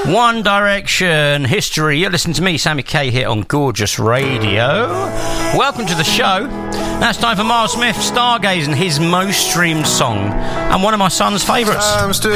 One Direction history. You're listening to me, Sammy K, here on Gorgeous Radio. Welcome to the show. Now it's time for Miles Smith, Stargazing, his most streamed song and one of my son's favourites. I'm still